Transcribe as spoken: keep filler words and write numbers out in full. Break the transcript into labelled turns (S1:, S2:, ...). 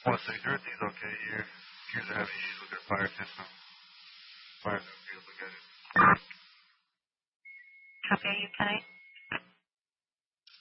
S1: Well, so Jersey's okay. Here, here's a heavy issues with their fire system. Fire field, look at it.
S2: Copy, are you Kenny?